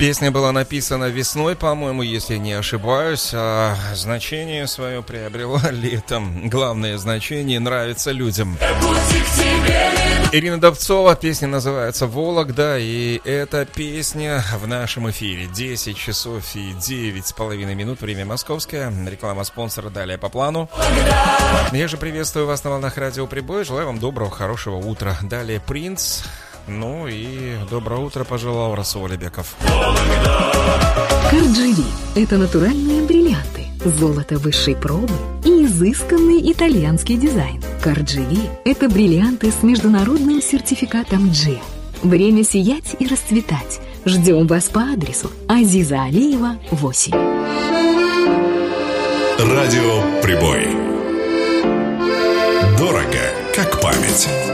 Песня была написана весной, по-моему, если не ошибаюсь, а значение свое приобрела летом. Главное значение — нравится людям. Ирина Дубцова, песня называется «Вологда», и эта песня в нашем эфире. 10 часов и 9,5 минут, время московское. Реклама спонсора далее по плану. Я же приветствую вас на волнах радио Прибой. Желаю вам доброго, хорошего утра. Далее «Принц». Ну и доброе утро пожелал Расул Алибеков. Карджили – это натуральные бриллианты, золото высшей пробы и изысканный итальянский дизайн. Карджили – это бриллианты с международным сертификатом G. Время сиять и расцветать. Ждем вас по адресу Азиза Алиева, 8. Радио Прибой. Дорого, как память.